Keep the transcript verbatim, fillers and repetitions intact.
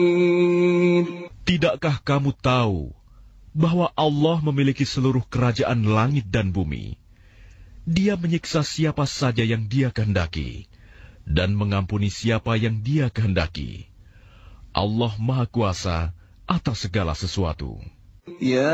Tidakkah kamu tahu bahwa Allah memiliki seluruh kerajaan langit dan bumi? Dia menyiksa siapa saja yang Dia kehendaki dan mengampuni siapa yang Dia kehendaki. Allah Maha Kuasa atas segala sesuatu.